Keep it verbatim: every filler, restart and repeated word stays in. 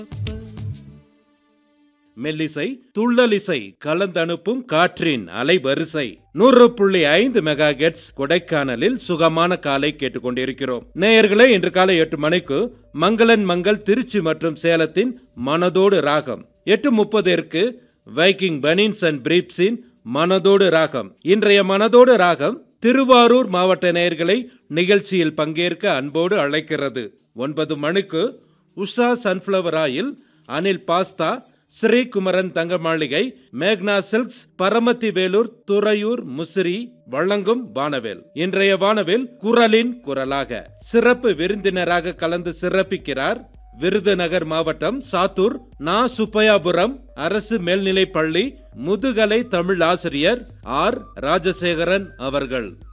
மெல்லிசை துள்ளலிசை கலந்தனுப்பும் காற்றின் அலைவரிசை நூறு புள்ளி ஐந்து மெகா ஹெர்ட்ஸ் கொடைக்கானலில் சுகமான காலை கேட்டுக்கொண்டிருக்கிறோம். நேயர்களே, இன்று காலை எட்டு மணிக்கு மங்களன் மங்கள் திருச்சி மற்றும் சேலத்தின் மனதோடு ராகம், எட்டு முப்பதிற்கு வைக்கிங் பனின்ஸ் அண்ட் பிரீப்ஸின் மனதோடு ராகம். இன்றைய மனதோடு ராகம் திருவாரூர் மாவட்ட நேயர்களை நிகழ்ச்சியில் பங்கேற்க அன்போடு அழைக்கிறது. ஒன்பது மணிக்கு Usha sunflower oil, Anil pasta, Sri Kumaran தங்க மாளிகை, மேக்னா சில்க்ஸ், பரமத்தி வேலூர், துறையூர், முசிறி வழங்கும் வானவேல். இன்றைய வானவேல் குரலின் குரலாக சிறப்பு விருந்தினராக கலந்து சிறப்பிக்கிறார் விருதுநகர் மாவட்டம் சாத்தூர் நா சுப்பையாபுரம் அரசு மேல்நிலைப் பள்ளி முதுகலை தமிழ் ஆசிரியர் ஆர் ராஜசேகரன் அவர்கள்.